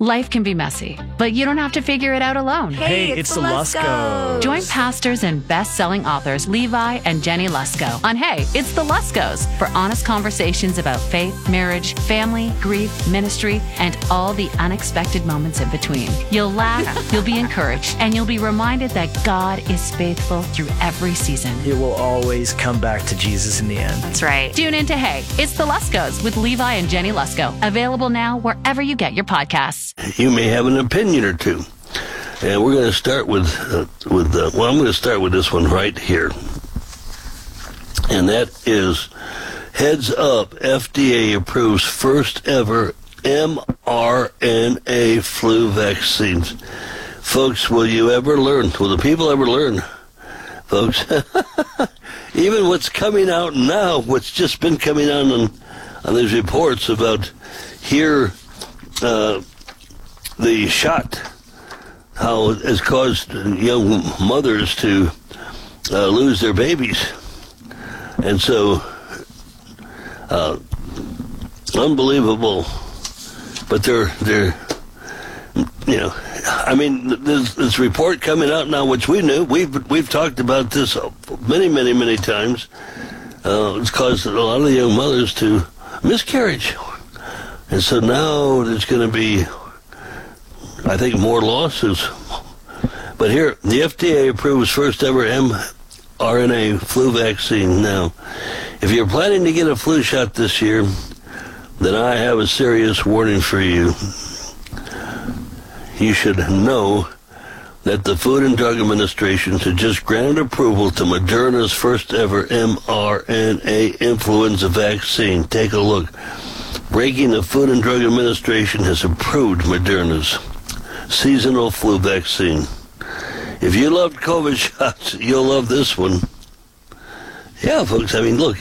Life can be messy, but you don't have to figure it out alone. Hey, it's the Luskos. Join pastors and best-selling authors Levi and Jenny Lusko on Hey, It's the Luskos for honest conversations about faith, marriage, family, grief, ministry, and all the unexpected moments in between. You'll laugh, you'll be encouraged, and you'll be reminded that God is faithful through every season. It will always come back to Jesus in the end. That's right. Tune in to Hey, It's the Luskos with Levi and Jenny Lusko. Available now wherever you get your podcasts. You may have an opinion or two. And we're going to start I'm going to start with this one right here. And that is, heads up, FDA approves first ever mRNA flu vaccines. Folks, will the people ever learn? Folks, even what's coming out now, what's just been coming out on these reports about here, the shot, how it has caused young mothers to lose their babies. And so, unbelievable. But they're I mean, this report coming out now, which we knew, we've talked about this many times. It's caused a lot of the young mothers to miscarriage. And so now there's going to be, I think, more lawsuits. But here, the FDA approves first ever mRNA flu vaccine. Now, if you're planning to get a flu shot this year, then I have a serious warning for you. You should know that the Food and Drug Administration had just granted approval to Moderna's first ever mRNA influenza vaccine. Take a look. Breaking, the Food and Drug Administration has approved Moderna's seasonal flu vaccine. If you loved COVID shots, you'll love this one. Yeah, folks, I mean, look,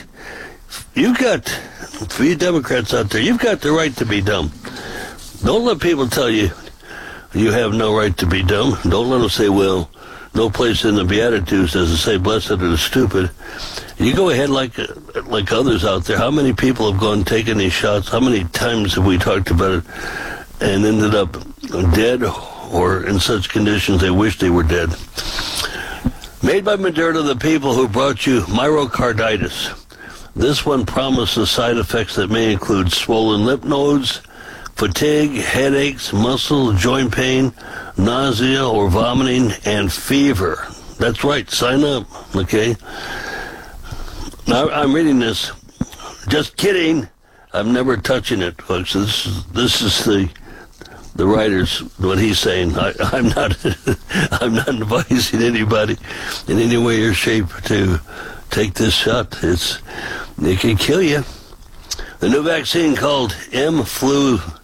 for you Democrats out there, you've got the right to be dumb. Don't let people tell you you have no right to be dumb. Don't let them say, well, no place in the Beatitudes does it say, blessed are the stupid. You go ahead like others out there. How many people have gone taking these shots? How many times have we talked about it and ended up dead or in such conditions they wish they were dead? Made by Moderna, the people who brought you myocarditis. This one promises side effects that may include swollen lymph nodes, fatigue, headaches, muscle, joint pain, nausea or vomiting, and fever. That's right, sign up, okay? Now, I'm reading this. Just kidding. I'm never touching it, folks. This is the writer's, what he's saying. I'm not advising anybody in any way or shape to take this shot. It can kill you. The new vaccine called Mfluzimab,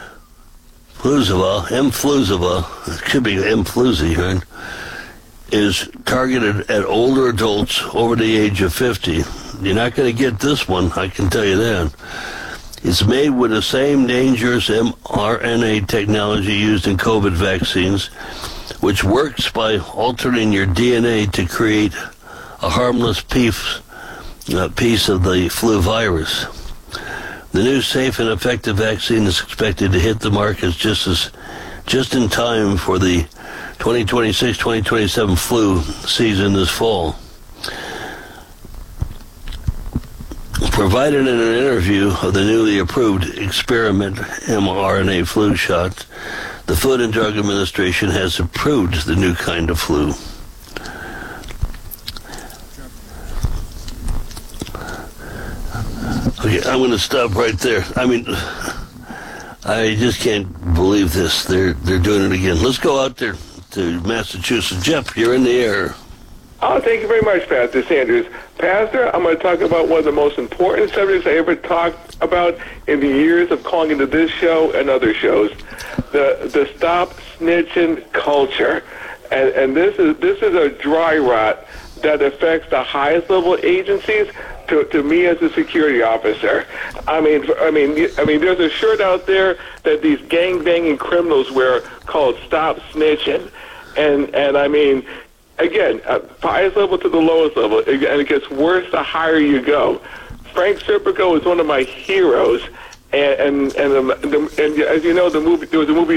it should be Mfluzy, right, is targeted at older adults over the age of 50. You're not going to get this one, I can tell you that. It's made with the same dangerous mRNA technology used in COVID vaccines, which works by altering your DNA to create a harmless piece of the flu virus. The new safe and effective vaccine is expected to hit the market just in time for the 2026-2027 flu season this fall. Provided in an interview of the newly approved experiment mRNA flu shot, the Food and Drug Administration has approved the new kind of flu. Okay, I'm going to stop right there. I mean, I just can't believe this. They're doing it again. Let's go out there to Massachusetts. Jeff, you're in the air. Oh, thank you very much, Pastor Sanders. Pastor, I'm going to talk about one of the most important subjects I ever talked about in the years of calling into this show and other shows, the stop snitching culture. And this is a dry rot that affects the highest level agencies to me as a security officer. I mean, there's a shirt out there that these gang-banging criminals wear called Stop Snitching. And I mean, again, highest level to the lowest level, and it gets worse the higher you go. Frank Serpico is one of my heroes, and as you know, there was a movie